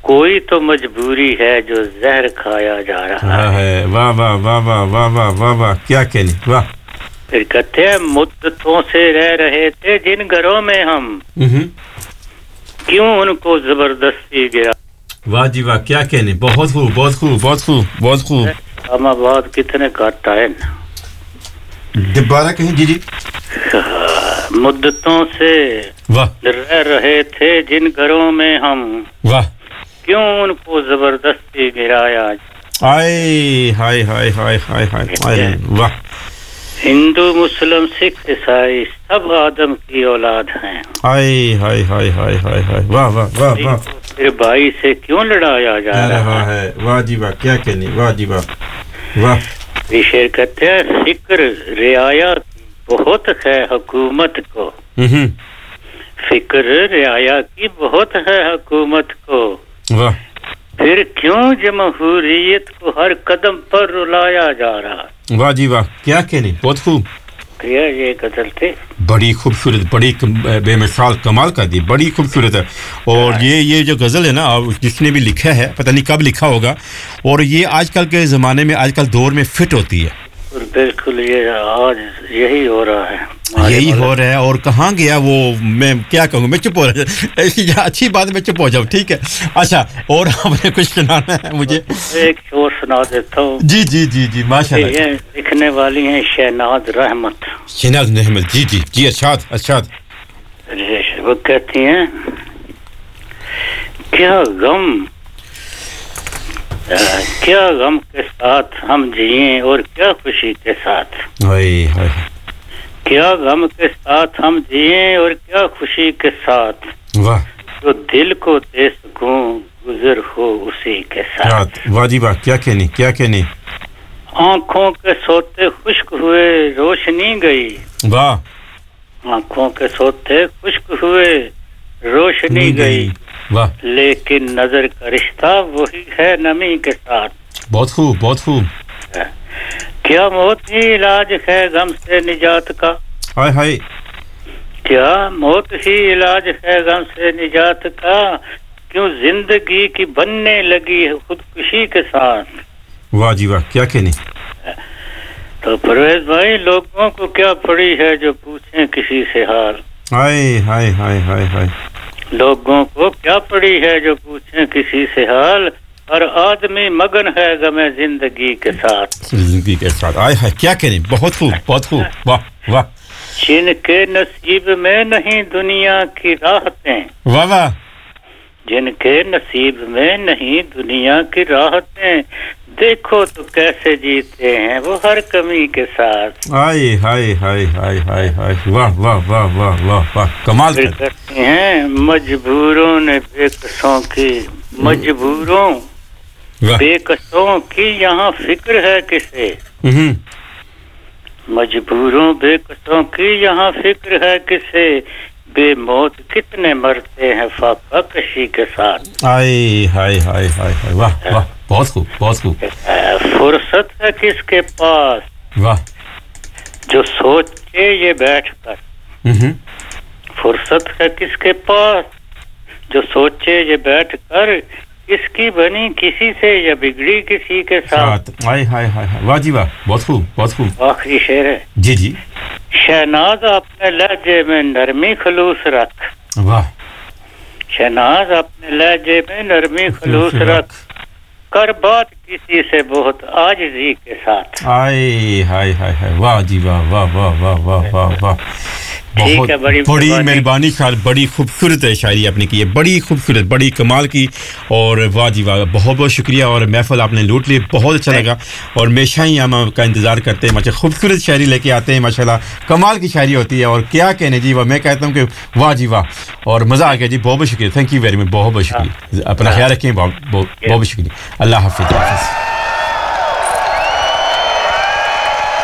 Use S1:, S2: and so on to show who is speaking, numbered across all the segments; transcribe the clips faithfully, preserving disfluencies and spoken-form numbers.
S1: کوئی تو مجبوری ہے جو زہر کھایا جا رہا
S2: ہے واہ واہ واہ واہ واہ واہ واہ واہ کیا کہنے واہ
S1: پھر کہتے ہیں مدتوں سے رہ رہے تھے جن گھروں میں ہم کیوں ان کو زبردستی گرا
S2: واہ جی واہ کیا کہنے بہت خوب بہت خوب بہت خوب بہت خوب
S1: ہم آباد کتنے کاٹا ہے
S2: دوبارہ کہیں جی جی
S1: مدتوں سے
S2: واہ
S1: رہ رہے تھے جن گھروں میں ہم
S2: واہ
S1: کیوں ان کو زبردستی گرایا
S2: آئے ہائے ہائے ہائے ہائے ہائے واہ
S1: ہندو مسلم سکھ عیسائی سب آدم کی اولاد ہیں
S2: ہائے ہائے ہائے ہائے ہائے ہائے واہ واہ واہ واہ
S1: پھر بھائی سے کیوں لڑایا جا رہا
S2: ہے واہ جی واہ کیا کہنے واہ جی واہ واہ
S1: یہ شعر کہتے ہیں فکر رعایا بہت ہے حکومت کو فکر رعایا کی بہت ہے حکومت کو
S2: واہ
S1: پھر کیوں جمہوریت کو ہر قدم پر رلایا جا رہا
S2: واہ جی واہ کیا کہنے بہت خوب
S1: یہ غزل تھے
S2: بڑی خوبصورت بڑی بے مثال کمال کا دی بڑی خوبصورت ہے اور یہ یہ جو غزل ہے نا جس نے بھی لکھا ہے پتہ نہیں کب لکھا ہوگا اور یہ آج کل کے زمانے میں آج کل دور میں فٹ ہوتی ہے
S1: بالکل یہ آج یہی ہو رہا ہے
S2: یہی ہو رہا ہے اور کہاں گیا وہ میں کیا کہوں میں چپ ہو رہا ایسی اچھی بات میں چپ ہو جاؤں ٹھیک ہے اچھا اور آپ نے کچھ سنانا ہے مجھے
S1: ایک شعر سنا دیتا ہوں
S2: جی جی جی جی ماشاءاللہ
S1: یہ لکھنے والی ہیں شہناز رحمت
S2: شہناز رحمت جی جی جی ارشاد ارشاد
S1: وہ کہتی ہیں کیا غم کیا غم کے ساتھ ہم جئیں اور کیا خوشی کے ساتھ
S2: ہائے ہائے
S1: کیا غم کے ساتھ ہم جئیں اور کیا خوشی کے ساتھ
S2: واہ
S1: جو دل کو دے سکوں گزر ہو اسی کے ساتھ
S2: واہ جی واہ کیا کہنی کیا کہنی
S1: آنکھوں کے سوتے خشک ہوئے روشنی گئی
S2: واہ
S1: آنکھوں کے سوتے خشک ہوئے روشنی گئی
S2: واہ
S1: لیکن نظر کا رشتہ وہی ہے نمی کے ساتھ
S2: بہت خوب بہت خوب
S1: کیا موت ہی علاج ہے غم سے نجات کا
S2: ہائے ہائے
S1: کیا موت ہی علاج ہے غم سے نجات کا کیوں زندگی کی بننے لگی ہے خودکشی کے ساتھ
S2: واہ جی واہ کیا کہنی
S1: تو پرویز بھائی لوگوں کو کیا پڑی ہے جو پوچھیں کسی سے حال
S2: ہائے ہائے ہائے ہائے ہائے
S1: لوگوں کو کیا پڑی ہے جو پوچھیں کسی سے حال ہر آدمی مگن ہے غم زندگی کے ساتھ
S2: زندگی کے ساتھ آئے ہائے کیا کہنے بہت خوب بہت خوب واہ واہ
S1: جن کے نصیب میں نہیں دنیا کی راحتیں
S2: واہ واہ
S1: جن کے نصیب میں نہیں دنیا کی راحتیں دیکھو تو کیسے جیتے ہیں وہ ہر کمی کے ساتھ
S2: آئے ہائے ہائے ہائے ہائے ہائے واہ واہ واہ واہ واہ واہ کمال
S1: کرتے ہیں مجبوروں نے بے قصوں کی مجبوروں بے قصوں کی یہاں فکر ہے کسے مجبوروں بے قصوں کی یہاں فکر ہے کسے بے موت کتنے مرتے ہیں فاقہ کشی کے ساتھ
S2: آئے ہائے ہائے ہائے واہ واہ بہت خوب بہت خوب
S1: فرصت ہے کس کے پاس
S2: واہ
S1: جو سوچے یہ بیٹھ کر فرصت ہے کس کے پاس جو سوچے یہ بیٹھ کر کس کی بنی کسی سے یا بگڑی کسی کے ساتھ
S2: آئے ہائے ہائے واہ جی واہ بہت خوب بہت خوب
S1: آخری شعر ہے
S2: جی جی
S1: شہناز اپنے لہجے میں نرمی خلوص رکھ
S2: واہ
S1: شہناز اپنے لہجے میں نرمی خلوص رکھ کر بات کسی سے بہت عاجزی کے ساتھ
S2: آئے ہائے ہائے ہائے واہ جی واہ واہ واہ واہ واہ واہ واہ بہت بڑی مہربانی خیال بڑی خوبصورت شاعری آپ نے کی ہے بڑی خوبصورت بڑی کمال کی اور واہ جی واہ بہت بہت شکریہ اور محفل آپ نے لوٹ لی بہت اچھا لگا اور ہمیشہ ہی ہم آپ کا انتظار کرتے ہیں ماشاء خوبصورت شاعری لے کے آتے ہیں ماشاءاللہ کمال کی شاعری ہوتی ہے اور کیا کہنے جی واہ میں کہتا ہوں کہ واہ جی واہ اور مزہ آ گیا جی بہت بہت شکریہ تھینک یو ویری مچ بہت بہت شکریہ اپنا خیال رکھیں بہت بہت شکریہ اللہ حافظ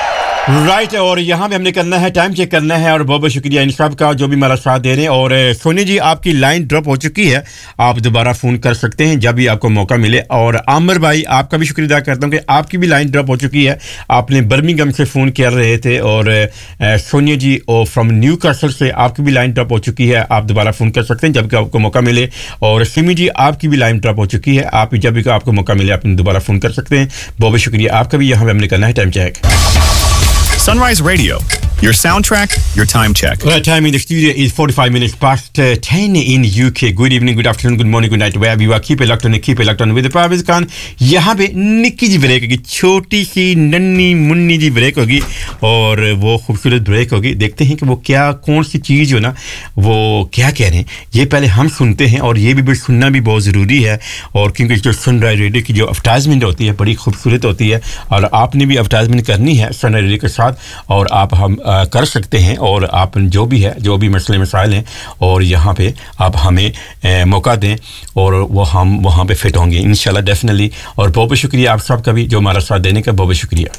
S2: राइट right, और यहाँ पे हमने करना है टाइम चेक करना है और बहुत बहुत शुक्रिया इन सब का जो भी हमारा साथ दे रहे हैं और सोनी जी आपकी लाइन ड्रॉप हो चुकी है आप दोबारा फ़ोन कर सकते हैं जब भी आपको मौका मिले और आमिर भाई आपका भी शुक्रिया अदा करता हूँ कि आपकी भी लाइन ड्रॉप हो चुकी है आपने बर्मिंघम से फ़ोन कर रहे थे और सोनिया जी और फ्रॉम न्यू कासल से आपकी भी लाइन ड्रॉप हो चुकी है आप दोबारा फ़ोन कर सकते हैं जब आपको मौका मिले और सिमी जी आपकी भी लाइन ड्रॉप हो चुकी है आप जब भी आपको मौका मिले आप दोबारा फ़ोन कर सकते हैं बहुत बहुत शुक्रिया आपका भी यहाँ पे हमने करना है time check
S3: Sunrise Radio, your soundtrack, your time check.
S2: Well, time in the studio is forty-five minutes past uh, ten in U K. Good evening, good afternoon, good morning, good night, wherever you are. Keep it locked on, keep it locked on with the Parvez Khan. यहाँ पे निक्की जी break होगी छोटी सी नन्नी मुन्नी जी break होगी और वो खूबसूरत break होगी देखते हैं कि वो क्या कौन सी चीज़ हो ना वो क्या कह रहे हैं ये पहले हम सुनते हैं और ये भी, भी सुनना भी बहुत ज़रूरी है और क्योंकि जो सनराइज रेडियो की जो एडवर्टाइजमेंट होती है बड़ी खूबसूरत होती है और आपने भी एडवर्टाइजमेंट करनी है सनराइज रेडियो के साथ और आप हम आ, कर सकते हैं और आप जो भी है जो भी मसले मसाइल हैं और यहाँ पे आप हमें ए, मौका दें और वो हम वहाँ पे फिट होंगे इंशाल्लाह डेफिनेटली और बहुत बहुत शुक्रिया आप सबका भी जो हमारा साथ देने का बहुत बहुत शुक्रिया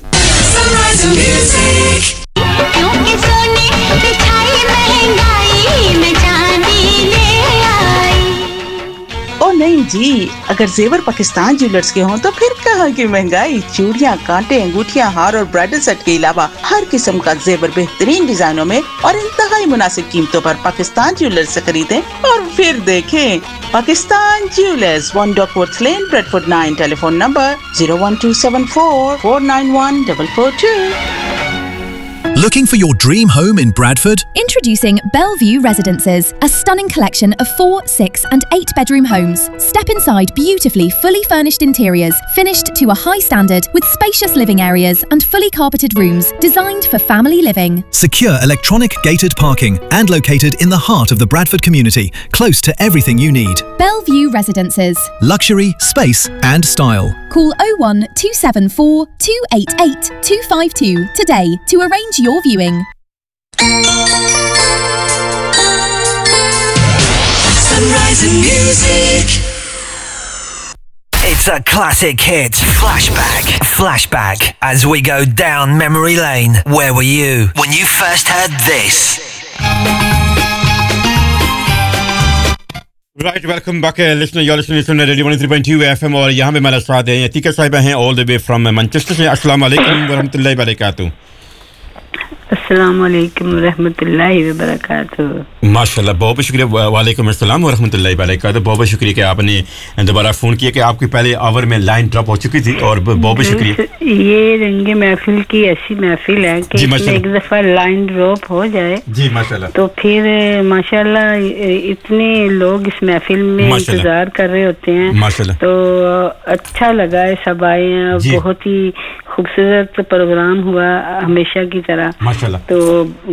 S4: ओ नहीं जी अगर जेवर पाकिस्तान ज्वेलर्स के हों तो फिर कहाँ की महंगाई चूड़ियाँ कांटे अंगूठियाँ हार और ब्राइडल सेट के अलावा हर किस्म का जेवर बेहतरीन डिजाइनों में और इंतहाई मुनासिब कीमतों पर पाकिस्तान ज्वेलर्स से खरीदें और फिर देखें Pakistan jewellers one डॉकवर्थ lane Bradford nine telephone number zero one two seven four four nine one four four two
S3: Looking for your dream home in Bradford?
S5: Introducing Bellevue Residences, a stunning collection of four, six and eight bedroom homes. Step inside beautifully fully furnished interiors, finished to a high standard with spacious living areas and fully carpeted rooms designed for family living.
S3: Secure electronic gated parking and located in the heart of the Bradford community, close to everything you need.
S5: Bellevue Residences.
S3: Luxury, space and style.
S5: Call oh one two seven four two eight eight two five two today to arrange your viewing.
S6: Sunrise and music.
S7: It's a classic hit. Flashback. Flashback. As we go down memory lane. Where were you when you first heard this?
S2: Right, welcome back, uh, listener. You're listening to Radio one oh three point two F M और यहाँ पे हमारा साथ है अतीका साहिबा हैं all the way from Manchester से अस्सलाम वालेकुम व रहमतुल्लाहि व बरकातहू
S8: अस्सलाम वालेकुम व रहमतुल्लाहि व बरकातहू
S2: माशाल्लाह बहुत बहुत शुक्रिया वालेकुम अस्सलाम व रहमतुल्लाहि व बरकातहू बहुत बहुत शुक्रिया कि आपने दोबारा फ़ोन किया कि आपकी पहले आवर में लाइन ड्रॉप हो चुकी थी और बहुत बहुत शुक्रिया
S8: ये रंगे महफिल की ऐसी महफिल है कि एक दफ़ा लाइन ड्रॉप हो जाए
S2: जी माशाल्लाह तो
S8: फिर माशाल्लाह इतने लोग इस महफिल में इंतज़ार कर रहे होते हैं
S2: माशाल्लाह
S8: तो अच्छा लगा है सब आए हैं बहुत ही खूबसूरत प्रोग्राम हुआ हमेशा की तरह
S2: माशाल्लाह
S8: तो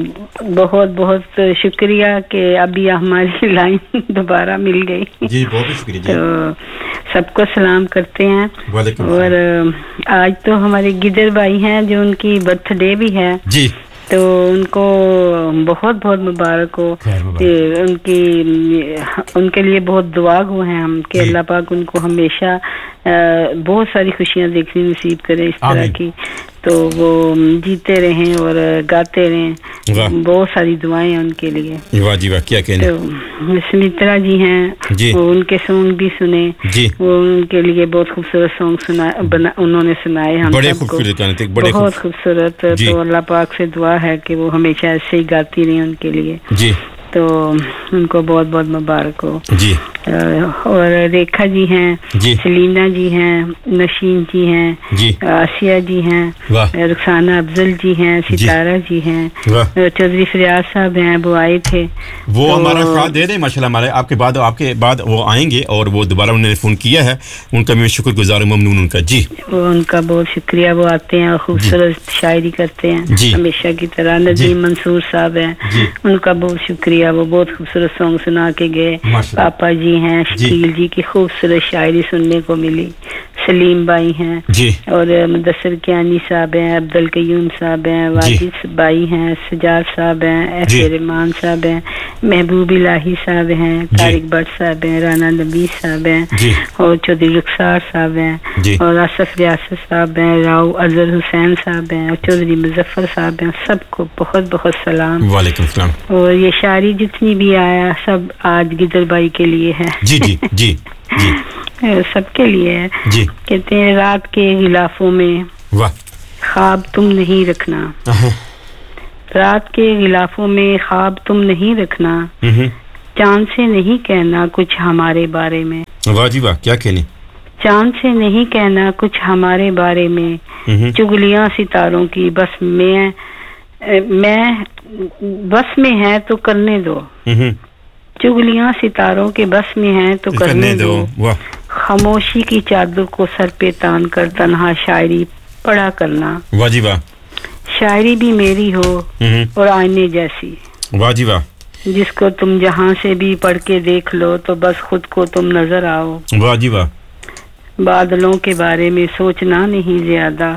S8: बहुत बहुत शुक्रिया कि अभी हमारी लाइन दोबारा मिल गई
S2: जी बहुत शुक्रिया जी
S8: तो सबको सलाम करते हैं
S2: और
S8: आज तो हमारे गिदर भाई हैं जो उनकी बर्थडे भी है
S2: जी
S8: तो उनको बहुत बहुत मुबारक हो उनकी उनके लिए बहुत दुआ गो हैं हम कि अल्लाह पाक उनको हमेशा बहुत सारी खुशियां देखने नसीब करे इस तरह की तो वो जीते रहें और गाते रहें बहुत सारी दुआएं हैं उनके लिए
S2: वाह जी वाह क्या कहने
S8: तो स्मित्रा जी हैं
S2: जी
S8: वो उनके सॉन्ग भी सुने
S2: जी
S8: वो उनके लिए बहुत खूबसूरत सॉन्ग सुना बना उन्होंने सुनाए हम
S2: बड़े खूबसूरत गाने थे बड़े
S8: बहुत खूबसूरत तो अल्लाह पाक से दुआ है कि वो हमेशा ऐसे ही गाती रहें उनके लिए
S2: जी
S8: तो उनको बहुत बहुत मुबारक हो
S2: जी
S8: और रेखा जी हैं
S2: जी
S8: सलीना जी हैं नशीन जी हैं
S2: जी
S8: आसिया जी हैं रुखसाना अफजल जी हैं सितारा जी हैं चौधरी फरियाद साहब हैं वो आए थे
S2: वो हमारा साथ दे रहे माशाल्लाह हमारे आपके बाद आपके बाद वो आएंगे और वो दोबारा उन्होंने फोन किया है उनका मैं शुक्रगुजार हूं ममनून उनका जी
S8: वो उनका बहुत शुक्रिया वो आते हैं और खूबसूरत शायरी करते हैं हमेशा की तरह नदीम मंसूर साहब हैं उनका बहुत शुक्रिया वो बहुत खूबसूरत सॉन्ग सुना के गए पापा जी हैं शकील जी की खूबसूरत शायरी सुनने को मिली सलीम भाई हैं
S2: जी
S8: और मुदस्सिर कियानी साहब हैं अब्दुल कयूम साहब हैं वाजिद भाई हैं सजाद साहब हैं एफ रहमान साहब हैं महबूब इलाही साहब हैं तारिक भट्ट साहब हैं राना नबी साहब हैं और चौधरी रुखसार साहब हैं और आसफ रियासत साहब हैं राव अजहर हुसैन साहब हैं और चौधरी मुजफ्फर साहब हैं सबको बहुत बहुत सलाम
S2: वालेकुम सलाम
S8: और ये शायरी जितनी भी आया सब आज गिदर भाई के लिए है
S2: जी जी जी जी
S8: सबके लिए है
S2: जी
S8: कहते हैं रात के गिलाफों में
S2: वाह
S8: ख्वाब तुम नहीं रखना रात के गिलाफों में ख्वाब तुम नहीं रखना चांद से नहीं कहना कुछ हमारे बारे में
S2: वाह जी वाह क्या कहने
S8: चांद से नहीं कहना कुछ हमारे बारे में चुगलियां सितारों की बस मैं मैं बस में है तो करने दो चुगलियां सितारों के बस में हैं तो करने दो वाह खामोशी की चादर को सर पे तान कर तन्हा शायरी पढ़ा करना
S2: वाह जी वाह
S8: शायरी भी मेरी हो और आईने जैसी
S2: वाह जी वाह
S8: जिसको तुम जहां से भी पढ़ के देख लो तो बस खुद को तुम नजर आओ
S2: वाह जी वाह
S8: बादलों के बारे में सोचना नहीं ज्यादा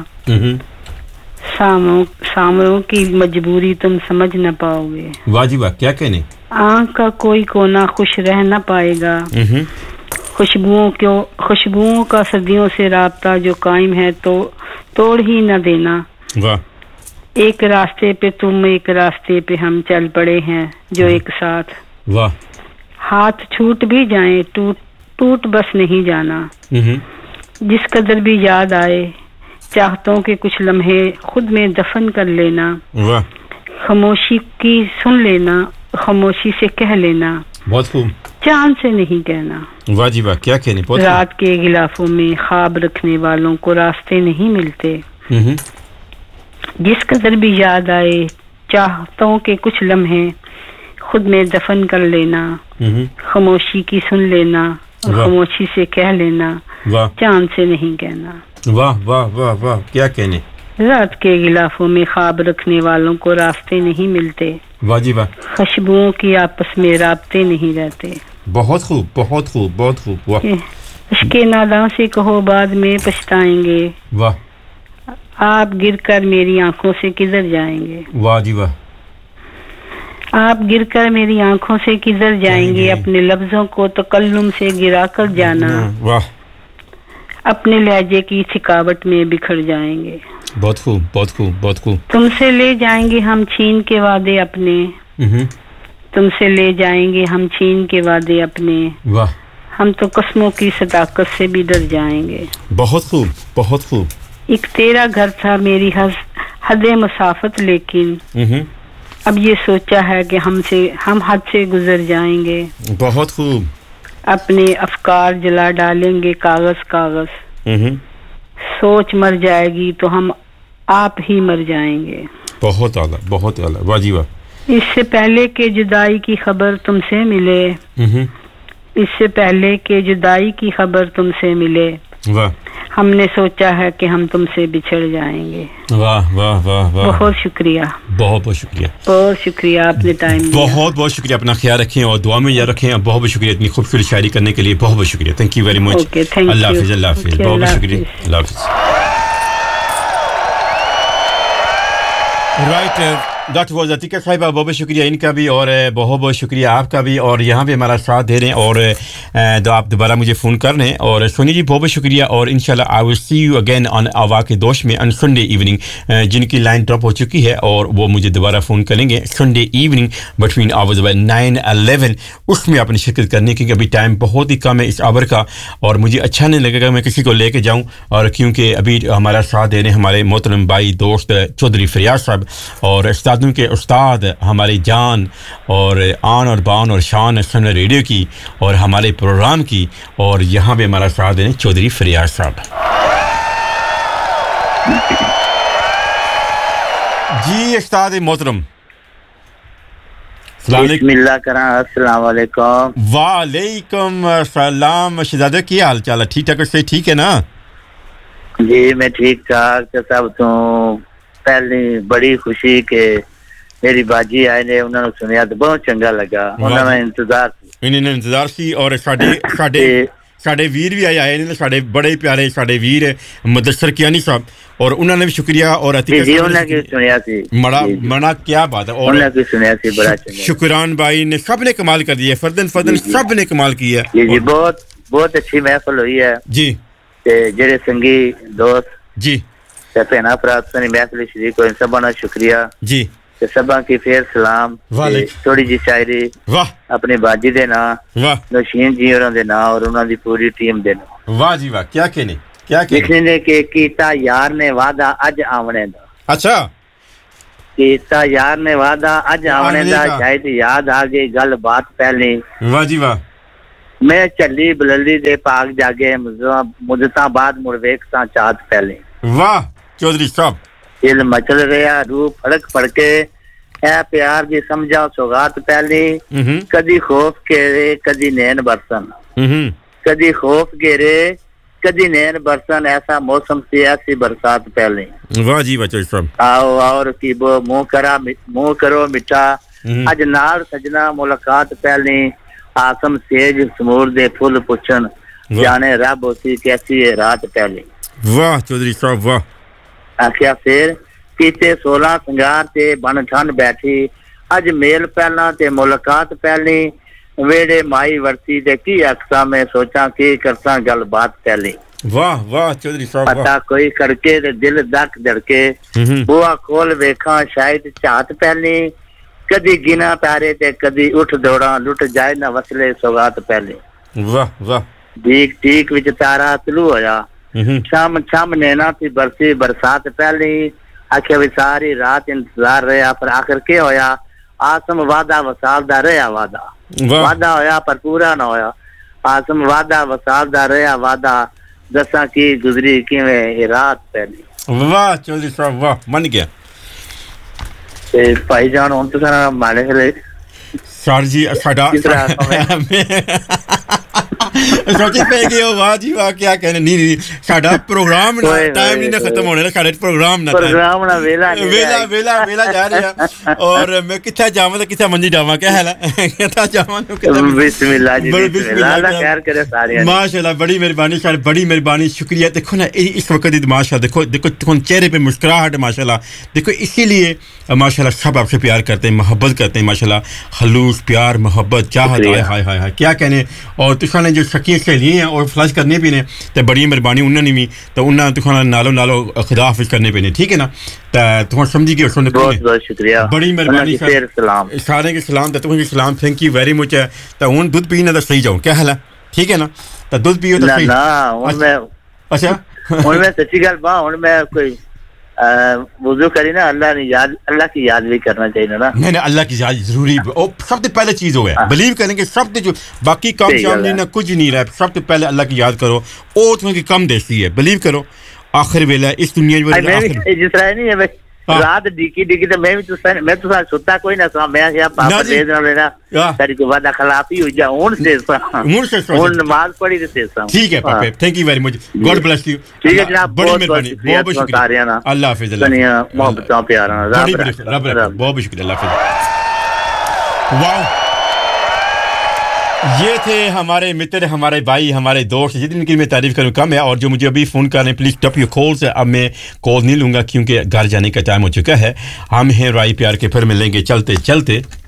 S8: सामों सामरों की मजबूरी तुम समझ न पाओगे
S2: वाह जी वाह क्या कहने
S8: आँख का कोई कोना खुश रह न पाएगा खुशबुओं क्यों खुशबुओं का सदियों से राब्ता जो कायम है तो तोड़ ही न देना
S2: वाह
S8: एक रास्ते पे तुम एक रास्ते पे हम चल पड़े हैं जो एक साथ
S2: वाह
S8: हाथ छूट भी जाएं टूट टूट बस नहीं जाना जिस कदर भी याद आए चाहतों के कुछ लम्हे खुद में दफन कर लेना
S2: वाह
S8: खामोशी की सुन लेना खामोशी से कह लेना
S2: बहुत खूब
S8: चांद से नहीं कहना
S2: वाह जी वाह क्या कहने बहुत
S8: रात के गिलाफों में ख्वाब रखने वालों को रास्ते नहीं मिलते जिस कदर भी याद आए चाहतों के कुछ लम्हे खुद में दफन कर लेना खामोशी की सुन लेना और खामोशी से कह लेना चांद से नहीं कहना
S2: वाह वाह वाह वाह क्या कहने
S8: रात के गिलाफों में ख्वाब रखने वालों को रास्ते नहीं मिलते
S2: वाह जी वाह
S8: खुशबुओं की आपस में राब्ते नहीं रहते
S2: बहुत खूब बहुत खूब बहुत खूब वाह
S8: इश्के नादां से कहो बाद में पछताएंगे
S2: वाह
S8: आप गिरकर मेरी आंखों से किधर जाएंगे
S2: वाह जी वाह
S8: आप गिरकर मेरी आंखों से किधर जाएंगे अपने लफ्जों को तकल्लुम से गिरा कर जाना
S2: वाह
S8: अपने लहजे की थकावट में बिखर जाएंगे
S2: बहुत खूब बहुत खूब बहुत खूब
S8: तुमसे ले जाएंगे हम छीन के वादे अपने तुमसे ले जाएंगे हम छीन के वादे अपने
S2: वाह
S8: हम तो कस्मों की सदाकत से भी डर जाएंगे
S2: बहुत खूब बहुत खूब
S8: एक तेरा घर था मेरी हद मुसाफत लेकिन अब ये सोचा है कि हमसे हम हद से गुजर जाएंगे
S2: बहुत खूब
S8: अपने अफकार जला डालेंगे कागज कागज सोच मर जाएगी तो हम आप ही मर जाएंगे
S2: बहुत आला बहुत आला वाह जी वाह
S8: इससे पहले के जुदाई की खबर तुमसे मिले इससे पहले के जुदाई की खबर तुमसे मिले
S2: वाह
S8: हमने सोचा है कि हम तुमसे बिछड़ जाएंगे
S2: वाह वाह वाह वाह
S8: बहुत शुक्रिया
S2: बहुत बहुत शुक्रिया
S8: बहुत शुक्रिया आपने टाइम
S2: बहुत बहुत शुक्रिया अपना ख्याल रखें और दुआ में याद रखें बहुत बहुत शुक्रिया इतनी खूबसूरत शायरी करने के लिए बहुत बहुत शुक्रिया थैंक यू वेरी मच अल्लाह हाफिज़ अल्लाह हाफिज़ बहुत बहुत शुक्रिया अल्लाह हाफिज़ राइट डॉक्टर वाज अतीका साहिबा बहुत बहुत शुक्रिया इनका भी और बहुत बहुत शुक्रिया आपका भी और यहाँ पे हमारा साथ दे रहे हैं और तो आप दोबारा मुझे फ़ोन कर रहे हैं और सोनी जी बहुत बहुत शुक्रिया और इंशाल्लाह I will see you again on आवा के दोस्त में ऑन संडे इवनिंग जिनकी लाइन ड्रॉप हो चुकी है और वो मुझे दोबारा फ़ोन करेंगे Sunday evening between hours by nine eleven उसमें अपनी शिरकत करने क्योंकि अभी टाइम बहुत ही कम है इस आवर का और मुझे अच्छा नहीं लगेगा मैं किसी को लेके जाऊँ और क्योंकि अभी हमारा साथ दे रहे हैं हमारे मोहतरम भाई दोस्त चौधरी फरियाद साहब और के उस्ताद हमारी जान और आन और बान और शान सुन रेडियो की और हमारे प्रोग्राम की और यहाँ पे हमारा साथ दें चौधरी फरियाद साहब जी उस्ताद मोहतरम
S9: बिस्मिल्लाह करा अस्सलाम वालेकुम
S2: वालेकुम सलाम शहजादे की हाल चाल है ठीक ठाक से ठीक है ना
S9: जी मैं ठीक ठाक सब तो पहले बड़ी खुशी के मेरी बाजी आए ने उन्होंने सुनिया तो बहुत चंगा लगा उन्होंने इंतजार
S2: इन्होंने इंतजार सी और साडे साडे ਸਾਡੇ ਵੀਰ ਵੀ ਆਏ ਆਏ ਨੇ ਸਾਡੇ ਬੜੇ ਪਿਆਰੇ ਸਾਡੇ ਵੀਰ ਮੁਦੱਸਰ ਕਿਆਨੀ ਸਾਹਿਬ ਔਰ ਉਹਨਾਂ ਨੇ ਵੀ ਸ਼ੁਕਰੀਆ ਔਰ ਅਤੀਕਾ
S9: ਜੀ ਉਹਨਾਂ ਕੀ ਸੁਣਿਆ ਸੀ
S2: ਮੜਾ ਮਣਾ ਕੀ ਬਾਤ ਹੈ ਔਰ
S9: ਉਹਨਾਂ ਕੀ ਸੁਣਿਆ ਸੀ ਬੜਾ ਚੰਗਾ
S2: ਸ਼ੁਕਰਾਨ ਭਾਈ ਨੇ ਸਭ نے کمال کر دیا ہے فردن فردن سب نے کمال کیا
S9: جی جی بہت بہت اچھی محفل ہوئی ہے
S2: جی
S9: تے جڑے سنگی دوست
S2: جی
S9: تے بہنا پرات نے محفل شریک ہوئے سب کا شکریہ
S2: جی
S9: تے سباں کی پھر سلام تھوڑی جی شاعری
S2: واہ
S9: اپنے باجی دے نام
S2: واہ
S9: نوشین جی اور دے نام اور انہاں دی پوری ٹیم دے نام
S2: واہ جی واہ کیا کہنے کیا کہنے
S9: لکھنے نے کہ کیتا یار نے وعدہ اج آونے دا
S2: اچھا
S9: کیتا یار نے وعدہ اج آونے دا شاید یاد آ گئی گل بات پہلے
S2: واہ جی واہ
S9: میں چلی بللی دے پاک جاگے مدتاں بعد مڑ ویکھتاں چاہت پہلے
S2: واہ چودھری صاحب
S9: دل مچل رہا روح پھڑک پڑ کے اے پیار جی سمجھا سوغات پہلے کدی خوف گھیرے کدی نین برسن کدی خوف گھیرے کدی نین برسن ایسا موسم سی ایسی برسات پہلے
S2: واہ جی بچو صاحب
S9: آؤ اور کی بو منہ کرا منہ کرو میٹھا اج نال سجنا ملاقات پہلے آسم سیج سمور دے پھول پچھن جانے رب ہوتی کیسی ہے رات پہلے
S2: واہ چودھری صاحب واہ
S9: آخیا پھر کیتے سولہ سنگار تے بن ٹھن بیٹھی اج میل پہلا تے ملاقات پہلی ویڑے مائی ورتی دے کی اکسا میں سوچاں کی کرساں گل بات پہلی
S2: واہ واہ چودھری صاحب
S9: پتا کوئی کڑکے دے دل دک دڑکے بوا کھول ویکھاں شاید چاہت پہلی کدی گنا پیارے تے کدی اٹھ دوڑاں لٹ جائے نہ وصلے سوغات پہلی
S2: واہ واہ
S9: ٹھیک ٹھیک وچ تارا طلوع ہویا شام شام نینا تھی برسی برسات پہلی آخیا بھی ساری رات انتظار رہا پر آخر کیا ہویا آسم وعدہ وصال دا رہا وعدہ وعدہ ہویا پر پورا نہ ہویا آسم وعدہ وصال دا رہا وعدہ دساں کی گزری کیویں رات پہلی
S2: واہ چودھری صاحب واہ من گیا
S9: تے بھائی جان ہن تساں مالے لے
S2: سر جی ساڈا سوچے پہ گئے ہو واہ جی واہ کیا کہنے نہیں نہیں ساڈا پروگرام نہ ٹائم نہیں نہ ختم ہونے لگا ساڈا پروگرام نہ
S9: پروگرام نہ ویلا
S2: ویلا ویلا ویلا جا رہا اور میں کتھا جاواں تے کتھا منجی جاواں کیا حال ہے کتھا جاواں
S9: بسم اللہ جی بسم اللہ اللہ خیر کرے سارے
S2: ماشاءاللہ بڑی مہربانی سر بڑی مہربانی شکریہ دیکھو نا اس وقت ماشاءاللہ دیکھو دیکھو چہرے پہ مسکراہٹ ماشاءاللہ دیکھو اسی لیے ماشاءاللہ سب آپ سے پیار کرتے ہیں محبت کرتے ہیں ماشاءاللہ خلوص پیار محبت چاہت ہائے ہائے ہائے کیا کہنے اور تساں نے جو شکیے سے لیے ہیں اور فلش کرنے بھی نے تے بڑی مہربانی انہاں نے بھی تو انہاں تساں نالو نالو خدا حافظ کرنے پہ نے ٹھیک ہے نا تے تساں سمجھی گئے سن
S9: بہت بہت شکریہ
S2: بڑی مہربانی سر
S9: سلام
S2: سارے کے سلام تے تساں سلام تھینک یو ویری مچ تے ہن دودھ پینا دا صحیح جاؤ کیا حال ہے ٹھیک ہے نا تے دودھ پیو تے صحیح
S9: نا ہن میں
S2: اچھا
S9: ہن میں سچی گل با ہن میں کوئی وضو کری نا اللہ نے یاد اللہ کی یاد بھی کرنا چاہیے نا
S2: نہیں نہیں اللہ کی یاد ضروری اور سب سے پہلے چیز ہو ہے بلیو کریں کہ سب سے جو باقی کام شام نہیں نہ کچھ نہیں رہا سب سے پہلے اللہ کی یاد کرو اور تمہیں کی کم دیسی ہے بلیو کرو آخر ویلا اس دنیا میں
S9: جس طرح نہیں ہے رات ڈیکی ڈیکی تے میں تو میں تو سوتا کوئی نہ سا میں کیا پاپا دے دینا لینا تیری کو وعدہ خلافی ہو جا ہن سے
S2: ہن سے
S9: ہن نماز پڑھی تے سے
S2: ٹھیک ہے پاپا thank you very much God bless you
S9: ٹھیک ہے جناب
S2: بڑی مہربانی بہت بہت شکریہ اللہ حافظ
S9: دنیا محبت پیار
S2: رب رب بہت بہت شکریہ اللہ حافظ واو یہ تھے ہمارے متر ہمارے بھائی ہمارے دوست جتنی کی میں تعریف کروں کم ہے اور جو مجھے ابھی فون کر رہے ہیں پلیز ٹپ یور کالز اب میں کال نہیں لوں گا کیونکہ گھر جانے کا ٹائم ہو چکا ہے ہم ہیں رائی پیار کے پھر ملیں گے چلتے چلتے